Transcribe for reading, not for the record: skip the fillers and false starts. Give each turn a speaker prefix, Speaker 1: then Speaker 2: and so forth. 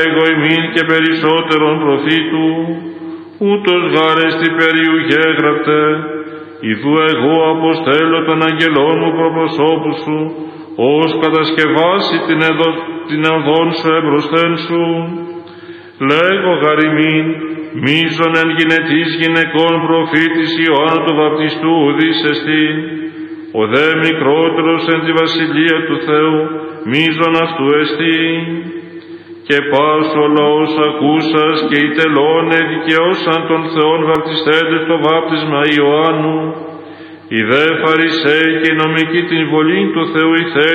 Speaker 1: Εγώ ημίν και περισσότερον προφήτου, ούτως γάρεστη περιουχέ γραπτέ, ιδού εγώ αποστέλω των αγγελών μου προπροσώπου σου, ως κατασκευάσει την οδόν σου εμπροσθέν σου. Λέγω γαριμήν, μίζων εν γυναιτής γυναικών προφήτης Ιωάννου του Βαπτιστού ουδής εστίν, ο δε μικρότερος εν τη βασιλεία του Θεού, μίζων αυτού εστίν. Και πας ο λαός ακούσας και οι τελώνε δικαιώσαν των Θεών βαπτιστέντες το βάπτισμα Ιωάννου, οι δε Φαρισαίοι και οι νομικοί την βολήν του Θεού